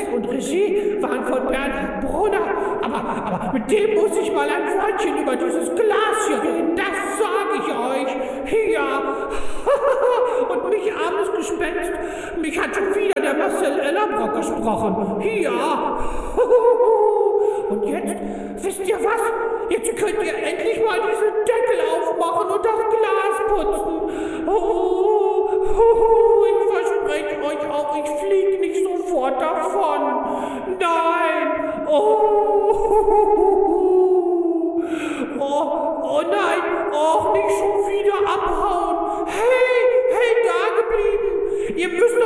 und Regie waren von Bernhard Brunner. Aber mit dem muss ich mal ein Wörtchen über dieses Glas hier reden, das sage ich euch. Ja. Und mich, armes Gespenst, mich hat schon wieder der Marcel Ellerbrock gesprochen. Ja. Und jetzt, wisst ihr was? Jetzt könnt ihr endlich mal diesen Deckel aufmachen und das Glas putzen. Ich verspreche euch auch, ich fliege nicht sofort davon. Nein. Oh nein, auch nicht schon wieder abhauen. Hey, da geblieben. Ihr müsst